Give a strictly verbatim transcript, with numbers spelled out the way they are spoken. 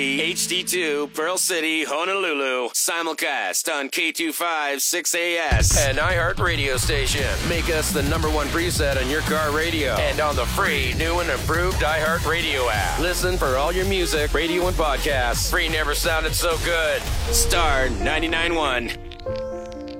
H D two, Pearl City, Honolulu. Simulcast on K two fifty-six A S. An iHeart radio station. Make us the number one preset on your car radio. And on the free, new and improved iHeart radio app. Listen for all your music, radio, and podcasts. Free never sounded so good. Star ninety-nine point one.